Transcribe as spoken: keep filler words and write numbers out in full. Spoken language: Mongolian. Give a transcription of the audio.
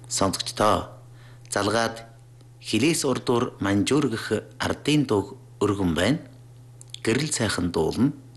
Сонсогчдоо залгаад хилээс урдуур манжуургах ардын дууг өргөн байна. Гэрэл сайхан дуулна.